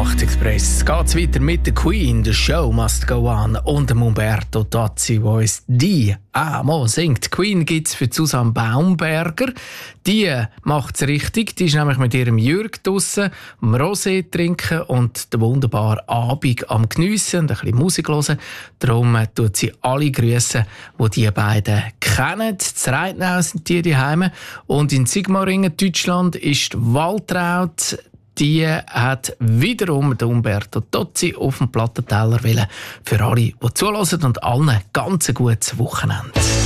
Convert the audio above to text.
Nachtexpress geht's weiter mit der Queen, The Show Must Go On und dem Umberto Tozzi, der uns die mal singt. Die Queen gibt's für Susanne Baumberger. Die macht's richtig. Die ist nämlich mit ihrem Jürg draussen am Rosé trinken und den wunderbaren Abend am Geniessen und ein bisschen Musik hören. Darum tut sie alle grüssen, die beiden kennen. In Reitnau sind die daheim. Und in Sigmaringen, Deutschland, ist Waltraud. Die hat wiederum den Umberto Tozzi auf dem Plattenteller wollen. Für alle, die zuhören und allen ganz ein gutes Wochenende.